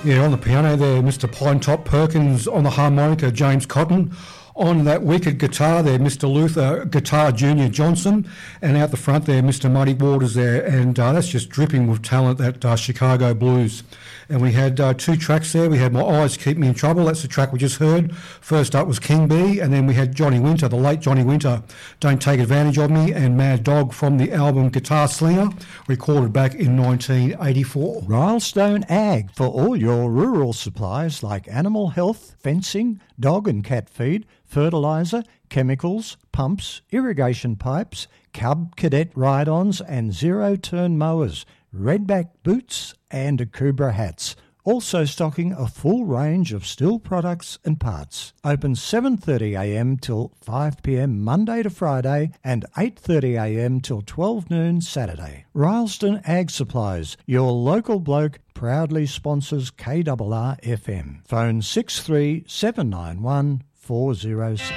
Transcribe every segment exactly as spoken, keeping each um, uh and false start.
Yeah, on the piano there, Mister Pinetop Perkins. On the harmonica, James Cotton. On that wicked guitar there, Mister Luther Guitar Junior Johnson. And out the front there, Mister Muddy Waters there. And uh, that's just dripping with talent, that uh, Chicago blues. And we had uh, two tracks there. We had My Eyes Keep Me in Trouble. That's the track we just heard. First up was King Bee. And then we had Johnny Winter, the late Johnny Winter, Don't Take Advantage of Me, and Mad Dog from the album Guitar Slinger, recorded back in nineteen eighty-four. Rylestone Ag for all your rural supplies like animal health, fencing, dog and cat feed, fertiliser, chemicals, pumps, irrigation pipes, Cub Cadet ride-ons and zero-turn mowers, redback boots and Akubra hats. Also stocking a full range of steel products and parts. Open seven thirty a m till five p m Monday to Friday and eight thirty a m till twelve noon Saturday. Rylestone Ag Supplies, your local bloke, proudly sponsors K R R F M. Phone six three seven nine one four zero six.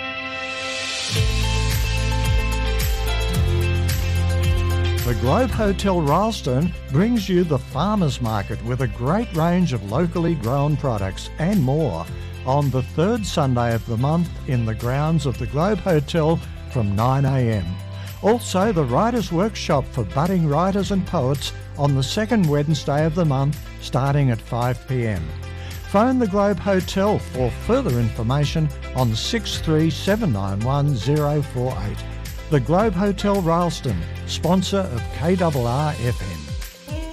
The Globe Hotel Rylestone brings you the Farmers Market with a great range of locally grown products and more on the third Sunday of the month in the grounds of the Globe Hotel from nine a m. Also, the Writers' Workshop for budding writers and poets on the second Wednesday of the month starting at five p m. Phone the Globe Hotel for further information on six three seven nine one zero four eight. The Globe Hotel Rylestone, sponsor of K R R F M.